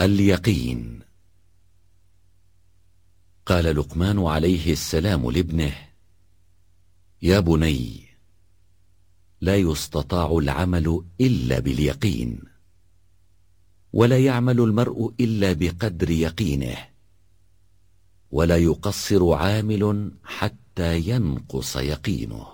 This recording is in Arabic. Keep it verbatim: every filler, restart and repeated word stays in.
اليقين. قال لقمان عليه السلام لابنه: يا بني، لا يستطاع العمل إلا باليقين، ولا يعمل المرء إلا بقدر يقينه، ولا يقصر عامل حتى ينقص يقينه.